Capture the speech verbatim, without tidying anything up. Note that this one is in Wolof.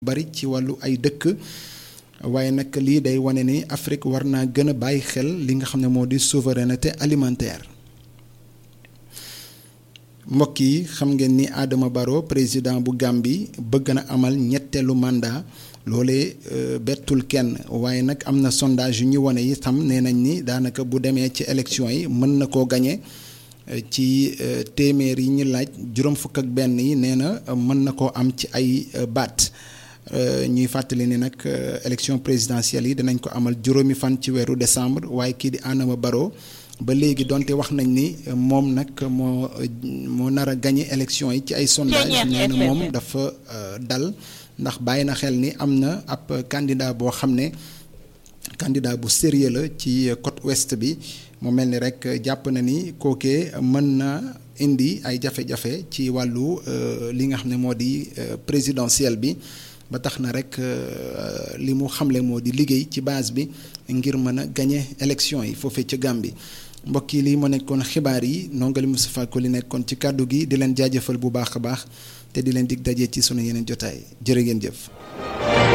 bari ci wàllu ay dëkk waaye nag lii day wane ni Afrique war naa gën a bàyyi xel li nga xam ne moo di souveraineté alimentaire mbokk yi xam ngeen ni Adama Barrow président bu Gambie bëgg na amal ñetteelu mandat loolee bettul kenn waaye nag am na sondage yu ñu wane itam nee nañ ni daanaka bu demee ci élection yi mën na koo gañe ci téeméer yi ñu laaj juróom fukk ak benn yi nee na mën na koo am ci ay baat ñuy fàttali ni nag élection présidentielle yi dinañ ko amal juróomi fan ci weeru décembre waaye kii di Adama Barrow ba léegi donte wax nañ ni moom nag moo moo nar a gagné élection yi ci ay sondage nee na moom dafa dal ndax bàyyi na xel ni am na ab candidat boo xam ne candidat bu sérieux la ci côte ouest bi mu mel ni rek jàpp na ni kookee mën na indi ay jafe-jafe ci wàllu li nga xam ne moo di présidentielle bi ba tax na rek li mu xamle moo di liggéey ci base bi ngir mën a gagné élection yi foofee ca Gambie mbokk yi lii moo nekkoon xibaar yi nongali Moustapha Koli nekkoon ci kàddu gi di leen jaajëfal bu baax a baax te di leen dig daje ci sunu yeneen jotaay jërë ngeen jëf.